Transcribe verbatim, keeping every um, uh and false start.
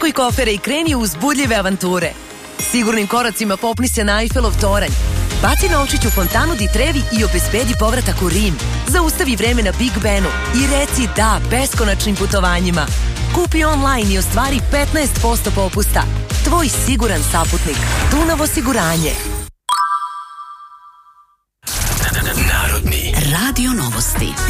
Spakuj kofere i kreni u uzbudljive avanture. Sigurnim koracima popni se na Eiffelov toranj. Baci novčić u fontanu di Trevi i obezbedi povratak u Rim. Zaustavi vreme na Big Benu i reci da beskonačnim putovanjima. Kupi online i ostvari petnaest posto popusta. Tvoj siguran saputnik. Dunav osiguranje. Narodni radio novosti.